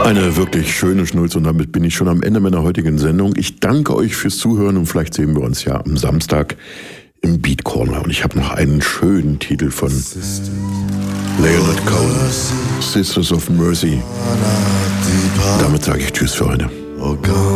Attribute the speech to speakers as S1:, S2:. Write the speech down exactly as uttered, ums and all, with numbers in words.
S1: Eine wirklich schöne Schnulze und damit bin ich schon am Ende meiner heutigen Sendung. Ich danke euch fürs Zuhören und vielleicht sehen wir uns ja am Samstag im Beat Corner. Und ich habe noch einen schönen Titel von Leonard Cohen, Sisters of Mercy. Damit sage ich Tschüss für heute.